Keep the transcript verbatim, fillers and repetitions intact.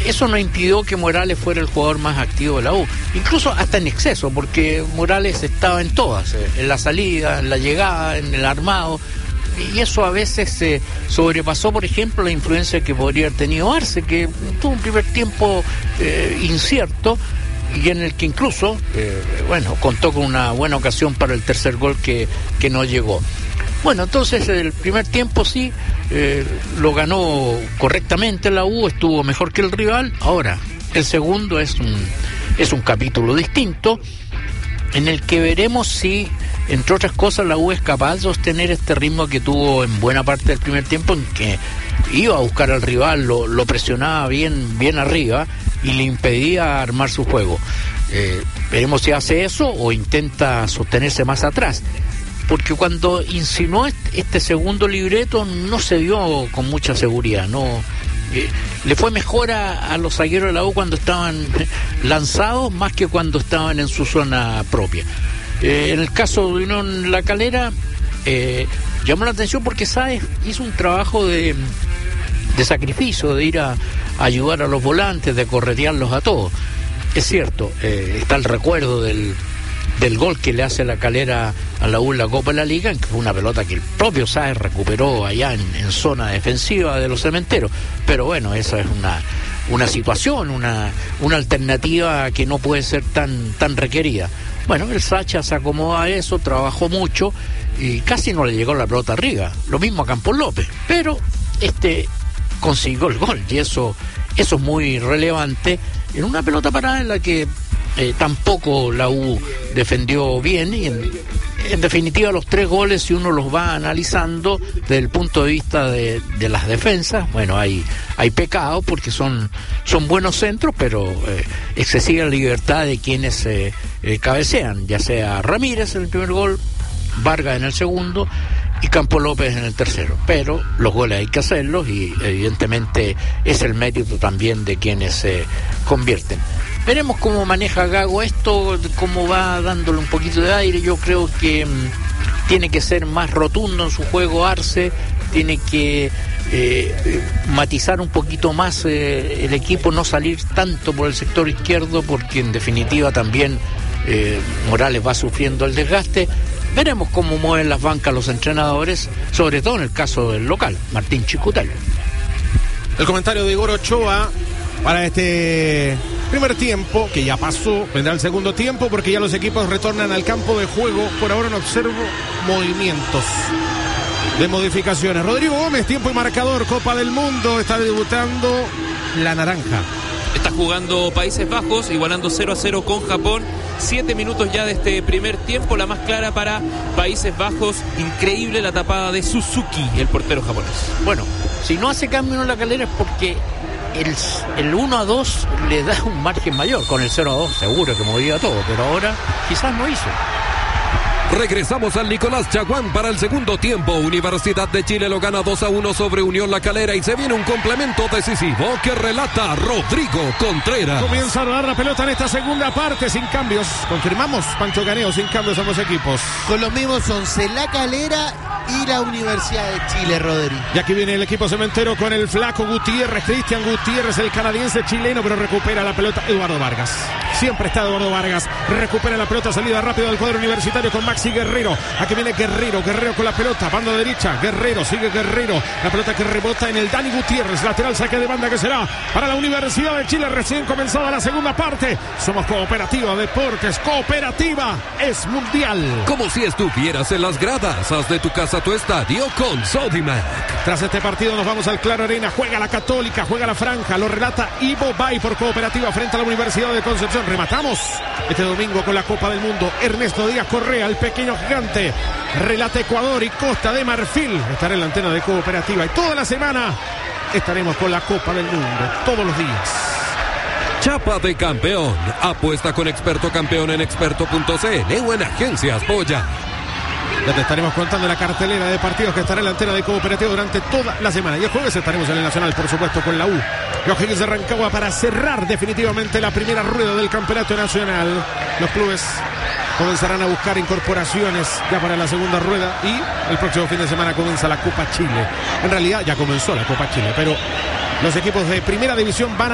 eso no impidió que Morales fuera el jugador más activo de la U, incluso hasta en exceso, porque Morales estaba en todas, en la salida, en la llegada, en el armado, y eso a veces se eh, sobrepasó, por ejemplo, la influencia que podría haber tenido Arce, que tuvo un primer tiempo eh, incierto, y en el que incluso, eh, bueno, contó con una buena ocasión para el tercer gol que, que no llegó. Bueno, entonces el primer tiempo sí, eh, lo ganó correctamente la U, estuvo mejor que el rival. Ahora, el segundo es un, es un capítulo distinto, en el que veremos si, entre otras cosas, la U es capaz de sostener este ritmo que tuvo en buena parte del primer tiempo, en que iba a buscar al rival, lo, lo presionaba bien, bien arriba y le impedía armar su juego. Eh, veremos si hace eso o intenta sostenerse más atrás, porque cuando insinuó este segundo libreto no se vio con mucha seguridad, no eh, le fue mejor a, a los zagueros de la U cuando estaban lanzados más que cuando estaban en su zona propia. Eh, en el caso de Unión La Calera, eh, llamó la atención porque Sáez hizo un trabajo de, de sacrificio, de ir a, a ayudar a los volantes, de corretearlos a todos. Es cierto, eh, está el recuerdo del del gol que le hace La Calera a la U en la Copa de la Liga, que fue una pelota que el propio Sáez recuperó allá en, en zona defensiva de los Cementeros. Pero bueno, esa es una, una situación, una, una alternativa que no puede ser tan, tan requerida. Bueno, el Sacha se acomoda a eso, trabajó mucho y casi no le llegó la pelota arriba. Lo mismo a Campos López, pero este consiguió el gol y eso, eso es muy relevante en una pelota parada en la que Eh, tampoco la U defendió bien y en, en definitiva los tres goles, si uno los va analizando desde el punto de vista de, de las defensas, bueno, hay hay pecado porque son son buenos centros, pero eh, excesiva libertad de quienes eh, eh, cabecean, ya sea Ramírez en el primer gol, Vargas en el segundo y Campos López en el tercero. Pero los goles hay que hacerlos y evidentemente es el mérito también de quienes se convierten. Veremos cómo maneja Gago esto, cómo va dándole un poquito de aire. Yo creo que mmm, tiene que ser más rotundo en su juego Arce, tiene que eh, matizar un poquito más eh, el equipo, no salir tanto por el sector izquierdo, porque en definitiva también eh, Morales va sufriendo el desgaste. Veremos cómo mueven las bancas los entrenadores, sobre todo en el caso del local, Martín Chicutel. El comentario de Igor Ochoa para este primer tiempo, que ya pasó. Vendrá el segundo tiempo porque ya los equipos retornan al campo de juego. Por ahora no observo movimientos de modificaciones. Rodrigo Gómez, tiempo y marcador. Copa del Mundo, está debutando la naranja. Está jugando Países Bajos, igualando cero a cero con Japón. Siete minutos ya de este primer tiempo, la más clara para Países Bajos. Increíble la tapada de Suzuki, el portero japonés. Bueno, si no hace cambio en La Calera es porque el, el uno a dos le da un margen mayor. Con el cero a dos seguro que movía todo, pero ahora quizás no hizo. Regresamos al Nicolás Chaguán para el segundo tiempo. Universidad de Chile lo gana dos a uno sobre Unión La Calera y se viene un complemento decisivo que relata Rodrigo Contreras. Comienza a rodar la pelota en esta segunda parte sin cambios. Confirmamos, Pancho Caneo, sin cambios ambos equipos. Con los mismos once, La Calera y la Universidad de Chile, Rodri. Y aquí viene el equipo cementero con el flaco Gutiérrez, Cristian Gutiérrez, el canadiense chileno, pero recupera la pelota Eduardo Vargas. Siempre está Eduardo Vargas. Recupera la pelota, salida rápida del cuadro universitario con Maxi Guerrero. Aquí viene Guerrero, Guerrero con la pelota, banda derecha, Guerrero, sigue Guerrero. La pelota que rebota en el Dani Gutiérrez, lateral, saque de banda que será para la Universidad de Chile. Recién comenzada la segunda parte. Somos Cooperativa Deportes, Cooperativa es mundial. Como si estuvieras en las gradas, haz de tu casa tu estadio con Sodimac. Tras este partido nos vamos al Claro Arena. Juega la Católica, juega la Franja, lo relata Ivo Bay por Cooperativa frente a la Universidad de Concepción. Rematamos este domingo con la Copa del Mundo. Ernesto Díaz Correa, el pequeño gigante, relata Ecuador y Costa de Marfil. Estará en la antena de Cooperativa y toda la semana estaremos con la Copa del Mundo, todos los días. Chapa de campeón. Apuesta con Experto Campeón en experto punto c l o en Agencias Boya. Ya te estaremos contando la cartelera de partidos que estará en la antena de Cooperativa durante toda la semana. Y el jueves estaremos en el Nacional, por supuesto, con la U. Los Higgins de Rancagua para cerrar definitivamente la primera rueda del Campeonato Nacional. Los clubes comenzarán a buscar incorporaciones ya para la segunda rueda y el próximo fin de semana comienza la Copa Chile. En realidad ya comenzó la Copa Chile, pero los equipos de primera división van a